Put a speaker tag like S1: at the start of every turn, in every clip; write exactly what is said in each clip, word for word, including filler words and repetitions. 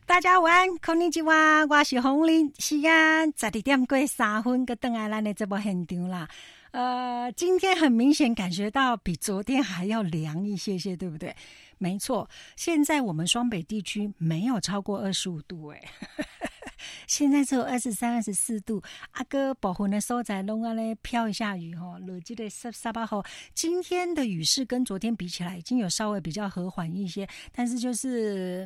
S1: 大家晚安，こんにちは，我是洪玲。时间十二点过三分，搁回来咱的这部现场啦。呃，今天很明显感觉到比昨天还要凉一些些，对不对？没错，现在我们双北地区没有超过二十五度诶。现在只有二十三、二十四度，啊个部分的所在拢安尼飘一下雨哈，落这个沙沙巴后，今天的雨势跟昨天比起来，已经有稍微比较和缓一些，但是就是，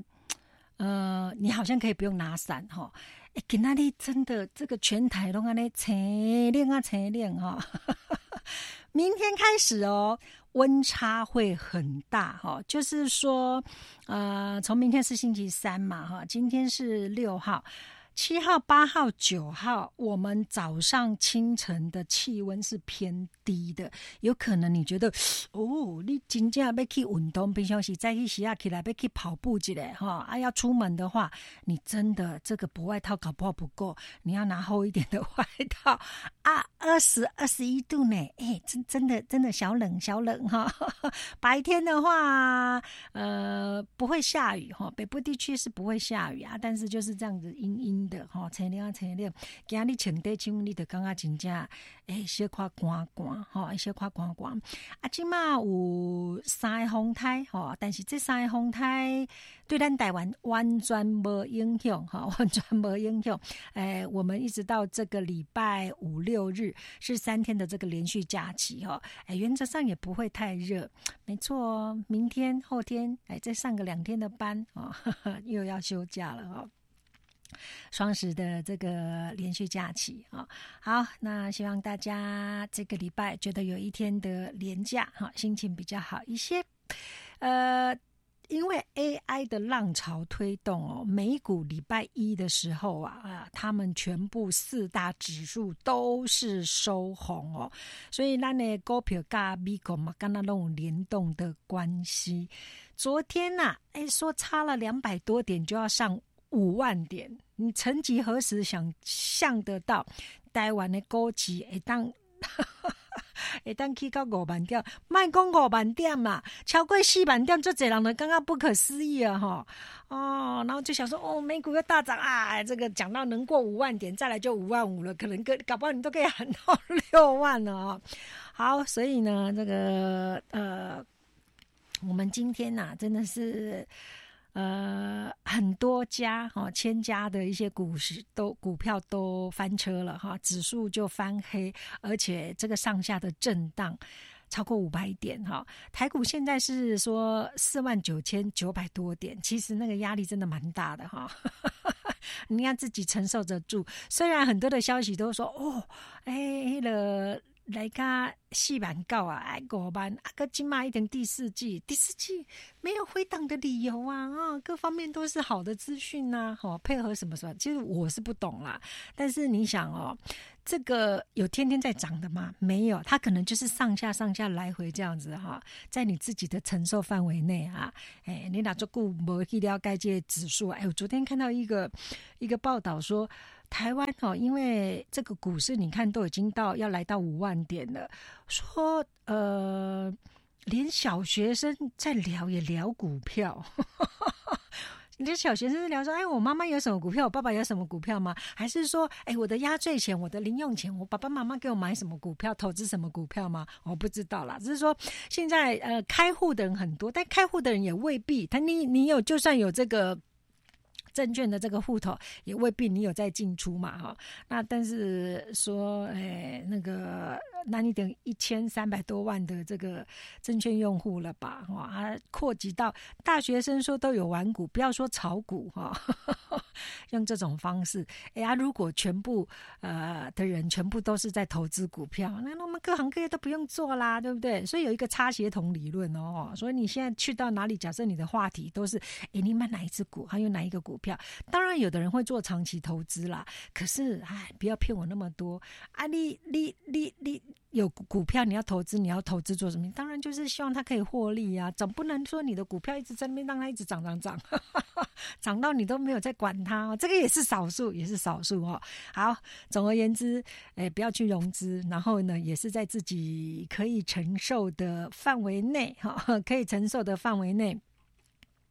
S1: 呃，你好像可以不用拿伞哈。哎，今仔日真的这个全台拢安尼晴亮啊晴亮哈，明天开始哦。温差会很大哈，就是说，呃，从明天是星期三嘛哈，今天是六号。七号、八号、九号，我们早上清晨的气温是偏低的，有可能你觉得哦，你真正要去运动，平常时再去洗下起来要去跑步一下哈，啊，要出门的话，你真的这个薄外套搞不好不够，你要拿厚一点的外套啊，二十二十一度呢，哎，真真的真的小冷小冷哈。白天的话，呃，不会下雨哈，北部地区是不会下雨啊，但是就是这样子阴阴的哈，晴亮啊晴亮，今日穿短袖你就感觉真正诶小可寒寒哈，小可寒寒。啊，即马有三个风台哈，但是这三个风台对咱台湾完全无影响哈，完全无影响。诶，我们一直到这个礼拜五六日是三天的这个连续假期哈，诶，原则上也不会太热，没错哦。明天后天诶再上个两天的班哦，呵呵又要休假了哦。双十的这个连续假期啊，好，那希望大家这个礼拜觉得有一天的连假哈，心情比较好一些。呃，因为 A I 的浪潮推动哦，美股礼拜一的时候啊啊，他们全部四大指数都是收红哦，所以咱的股票跟美股嘛，跟它那种联动的关系。昨天呐、啊，哎，说差了两百多点就要上五万点，你曾几何时想象得到台湾的股市会当会当去到五万点，莫讲五万点嘛，超过四万点，这侪人都刚刚不可思议啊哈哦，然后就想说哦，美股要大涨啊，这个讲到能过五万点，再来就五万五了，可能搞不好你都可以喊到六万了啊、哦。好，所以呢，这个呃，我们今天呐、啊，真的是。呃，很多家哈、哦，千家的一些股市都股票都翻车了哈，指数就翻黑，而且这个上下的震荡超过五百点哈。台股现在是说四万九千九百多点，其实那个压力真的蛮大的哈。你要自己承受得住，虽然很多的消息都说哦，哎，那个。来个四万九啊，哎五万啊，个今嘛一定第四季，第四季没有回档的理由啊啊，各方面都是好的资讯呐，好、哦、配合什么什么，其实我是不懂啦。但是你想哦，这个有天天在涨的吗？没有，它可能就是上下上下来回这样子哈、哦，在你自己的承受范围内啊。哎，你哪做顾没去了解这些指数？哎，我昨天看到一个一个报道说。台湾哦，因为这个股市你看都已经到要来到五万点了，说呃，连小学生在聊也聊股票。你的小学生聊说，哎，我妈妈有什么股票，我爸爸有什么股票吗？还是说，哎，我的压岁钱、我的零用钱，我爸爸妈妈给我买什么股票，投资什么股票吗？我不知道啦，只是说现在呃，开户的人很多，但开户的人也未必，他你你有就算有这个。证券的这个户头也未必你有在进出嘛哈，那但是说诶那个那你等一千三百多万的这个证券用户了吧哈，啊扩及到大学生说都有玩股，不要说炒股哈，用这种方式，哎呀，如果全部呃的人全部都是在投资股票，那我们各行各业都不用做啦，对不对？所以有一个差协同理论哦，所以你现在去到哪里，假设你的话题都是哎你买哪一只股，还有哪一个股票。当然有的人会做长期投资啦，可是哎，不要骗我那么多啊！你你你你有股票你要投资，你要投资做什么？当然就是希望它可以获利啊，总不能说你的股票一直在那边让它一直涨涨涨，涨到你都没有在管它、哦，这个也是少数，也是少数哦。好，总而言之，哎，不要去融资，然后呢，也是在自己可以承受的范围内，哈，可以承受的范围内。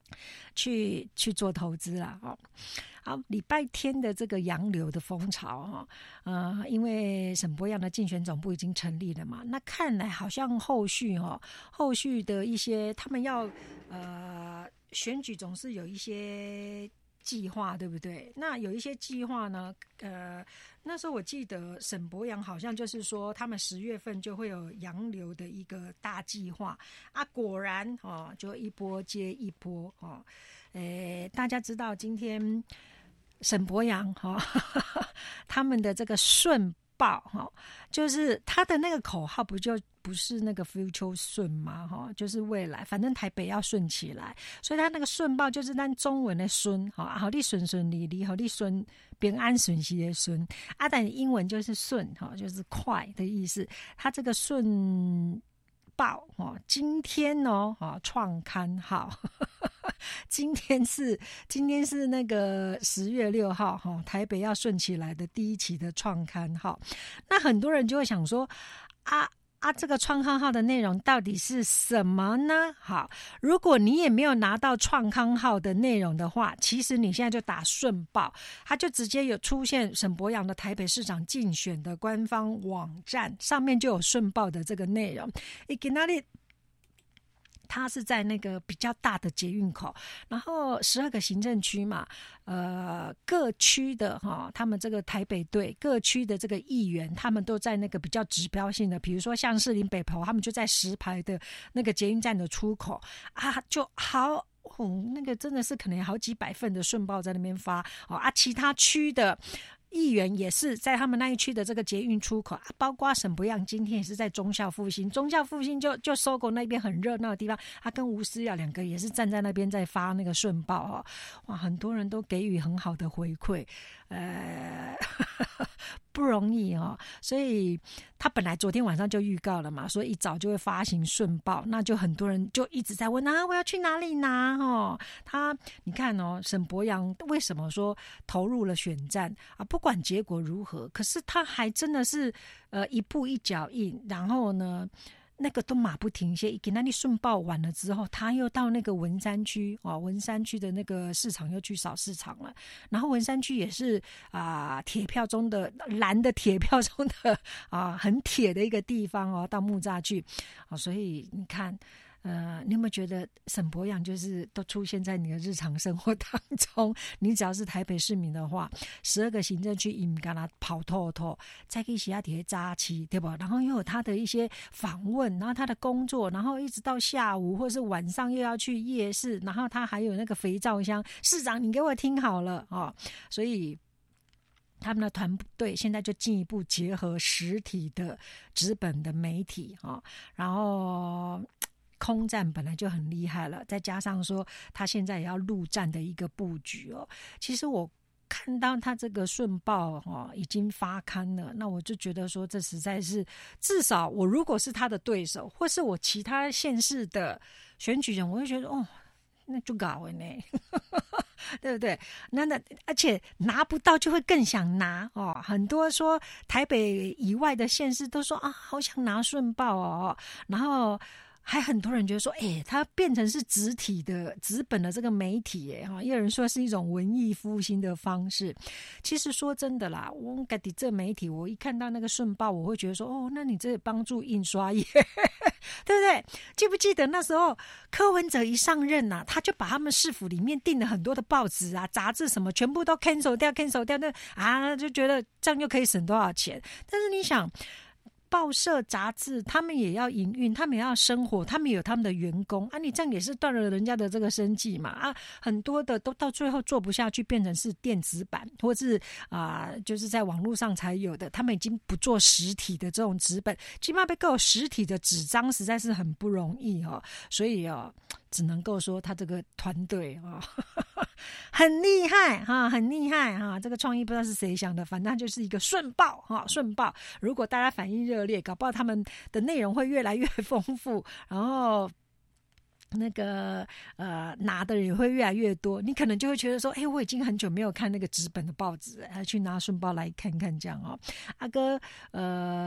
S1: 去去做投资啦。哦，好，礼拜天的这个洋流的风潮哈，呃，因为沈伯洋的竞选总部已经成立了嘛，那看来好像后续哈，后续的一些他们要呃选举总是有一些计划，对不对？那有一些计划呢，呃，那时候我记得沈伯洋好像就是说，他们十月份就会有洋流的一个大计划啊，果然哦，就一波接一波哦。诶，大家知道今天沈伯洋哈、哦，他们的这个顺报哈、哦，就是他的那个口号不就不是那个 future 顺吗？哈、哦，就是未来，反正台北要顺起来，所以他那个顺报就是咱中文的顺哈，好你顺顺利利，好你顺平安顺息的顺啊，但英文就是顺哈、哦，就是快的意思。他这个顺报哦，今天哦，哦创刊号。今天是今天是那个十月六号哈，台北要顺起来的第一期的创刊号。那很多人就会想说啊啊，这个创刊号的内容到底是什么呢？好，如果你也没有拿到创刊号的内容的话，其实你现在就打顺报，它就直接有出现沈伯洋的台北市长竞选的官方网站上面就有顺报的这个内容。一给那里。它是在那个比较大的捷运口，然后十二个行政区嘛，呃，各区的哈，他们这个台北队各区的这个议员，他们都在那个比较指标性的，比如说像士林北投，他们就在石牌的那个捷运站的出口啊，就好。哦，那个真的是可能有好几百份的顺报在那边发哦啊，其他区的议员也是在他们那一区的这个捷运出口啊，包括沈伯洋今天也是在忠孝复兴，忠孝复兴就就搜狗那边很热闹的地方，他跟吴思瑶两个也是站在那边在发那个顺报哦，哇，很多人都给予很好的回馈，呃，不容易哦，所以他本来昨天晚上就预告了嘛，所以一早就会发行顺报，那就很多人就一直在问啊，我要去哪里拿哦？他你看哦，沈伯洋为什么说投入了选战啊？不管结果如何，可是他还真的是呃一步一脚印，然后呢？那个都马不停歇，给那里顺报完了之后，他又到那个文山区啊，文山区的那个市场又去扫市场了。然后文山区也是啊，铁票中的蓝的铁票中的啊，很铁的一个地方哦，到木栅去啊，所以你看。呃，你有没有觉得沈伯洋就是都出现在你的日常生活当中？你只要是台北市民的话，十二个行政区，你跟他跑透透，再给其他底下扎起，对吧？然后又有他的一些访问，然后他的工作，然后一直到下午或是晚上又要去夜市，然后他还有那个肥皂箱，市长你给我听好了哦，所以。他们的团队现在就进一步结合实体的纸本的媒体哦，然后空战本来就很厉害了，再加上说他现在也要陆战的一个布局哦。其实我看到他这个顺报哦已经发刊了，那我就觉得说这实在是，至少我如果是他的对手，或是我其他县市的选举人，我会觉得哦，那就搞了呢。对不对？那那而且拿不到就会更想拿哦。很多说台北以外的县市都说啊，好想拿顺报哦。然后还很多人觉得说，哎，它变成是纸体的纸本的这个媒体，哎哈，也有人说是一种文艺复兴的方式。其实说真的啦，我感觉这媒体，我一看到那个顺报，我会觉得说，哦，那你这帮助印刷业。对不对？记不记得那时候柯文哲一上任啊，他就把他们市府里面订了很多的报纸啊、杂志什么，全部都 cancel 掉 cancel 掉，那啊就觉得这样又可以省多少钱？但是你想。报社杂志他们也要营运，他们也要生活，他们有他们的员工啊，你这样也是断了人家的这个生计嘛啊，很多的都到最后做不下去，变成是电子版或是啊、呃，就是在网络上才有的，他们已经不做实体的这种纸本，起码被够实体的纸张实在是很不容易哦，所以哦，只能够说他这个团队哦。很厉害哈，很厉害哈！这个创意不知道是谁想的，反正就是一个顺报哈，顺报。如果大家反应热烈，搞不好他们的内容会越来越丰富，然后那个呃拿的人也会越来越多。你可能就会觉得说，哎，我已经很久没有看那个纸本的报纸，还去拿顺报来看看这样哦。阿哥，呃。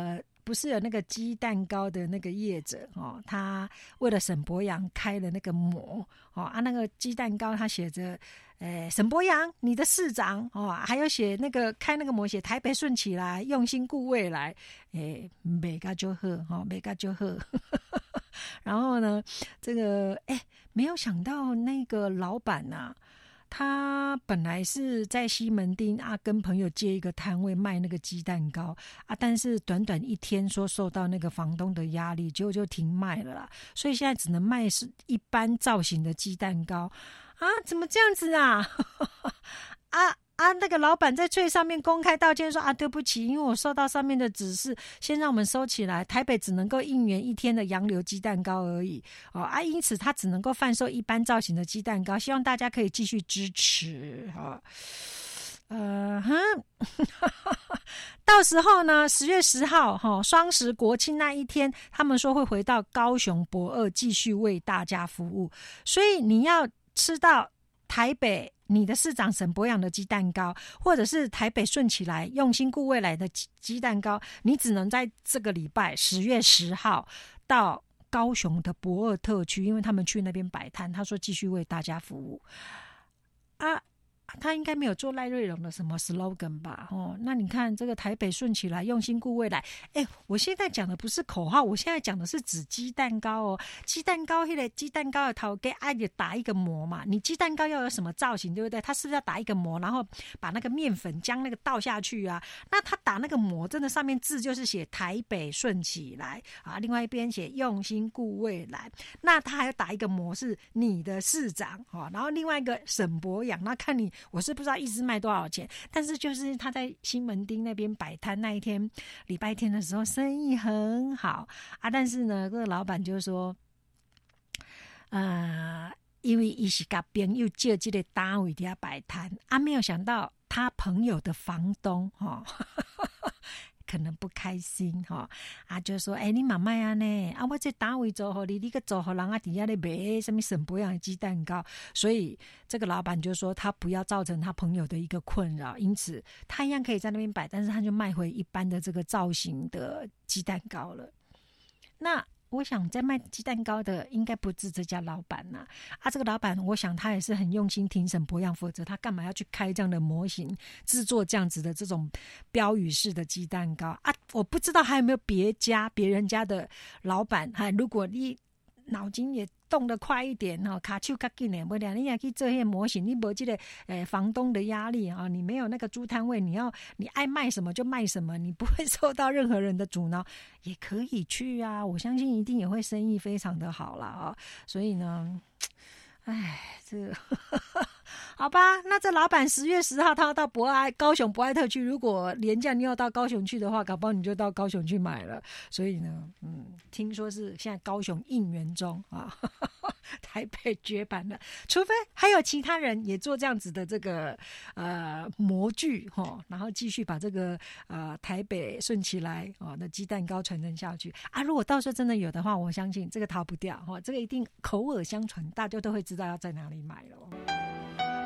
S1: 不是有那个鸡蛋糕的那个业者哦，他为了沈伯洋开了那个模哦啊，那个鸡蛋糕他写着，诶，沈伯洋你的市长哦，还有写那个开那个模写台北顺起来，用心顾未来，诶，每个就喝哈，每个就喝。然后呢，这个哎，没有想到那个老板呐、啊。他本来是在西门町啊，跟朋友借一个摊位卖那个鸡蛋糕啊，但是短短一天说受到那个房东的压力，结果就停卖了啦。所以现在只能卖是一般造型的鸡蛋糕啊，怎么这样子啊？啊！啊，那个老板在最上面公开道歉说啊，对不起，因为我受到上面的指示，先让我们收起来。台北只能够应援一天的洋流鸡蛋糕而已哦啊，因此他只能够贩售一般造型的鸡蛋糕，希望大家可以继续支持哈。呃哼，到时候呢，十月十号哈，双十国庆那一天，他们说会回到高雄博二继续为大家服务，所以你要吃到台北。你的市长沈伯洋的鸡蛋糕，或者是台北顺起来用心顾未来的鸡蛋糕，你只能在这个礼拜十月十号到高雄的博二特区，因为他们去那边摆摊，他说继续为大家服务啊。他应该没有做赖瑞荣的什么 slogan 吧？哦，那你看这个台北顺起来，用心顾未来。哎，我现在讲的不是口号，我现在讲的是指鸡蛋糕哦。鸡蛋糕，那个鸡蛋糕的头给爱的打一个模嘛。你鸡蛋糕要有什么造型，对不对？它是不是要打一个模，然后把那个面粉将那个倒下去啊？那他打那个模，真的上面字就是写台北顺起来啊，另外一边写用心顾未来。那他还要打一个模是你的市长哦，然后另外一个沈伯洋，那看你。我是不知道一支卖多少钱，但是就是他在西门町那边摆摊那一天，礼拜天的时候生意很好啊。但是呢，这个老板就说，呃，因为他是跟朋友借这个单位在摆摊啊，没有想到他朋友的房东哈。哦可能不开心哈、哦、啊，就说哎、欸，你妈妈啊呢啊，我这单位做好你，你个做好人啊，底下咧卖什么沈伯洋的鸡蛋糕，所以这个老板就说他不要造成他朋友的一个困扰，因此他一样可以在那边摆，但是他就卖回一般的这个造型的鸡蛋糕了。那我想在卖鸡蛋糕的应该不止这家老板呐、啊，啊，这个老板我想他也是很用心听沈伯洋，否则他干嘛要去开这样的模型，制作这样子的这种标语式的鸡蛋糕啊？我不知道还有没有别家别人家的老板哈，如果你脑筋也动得快一点哈，卡手较紧的，不然你也去做些模型，你没这个诶房东的压力啊，你没有那个猪摊位，你要你爱卖什么就卖什么，你不会受到任何人的阻挠，也可以去啊，我相信一定也会生意非常的好啦啊，所以呢，哎，这个好吧，那这老板十月十号他要到博爱高雄博爱特区，如果连假你要到高雄去的话，搞不好你就到高雄去买了。所以呢，嗯，听说是现在高雄应援中啊，台北绝版了，除非还有其他人也做这样子的这个呃模具哈，然后继续把这个呃台北顺起来哦的鸡蛋糕传承下去啊。如果到时候真的有的话，我相信这个逃不掉哈，这个一定口耳相传，大家都会知道要在哪里买了。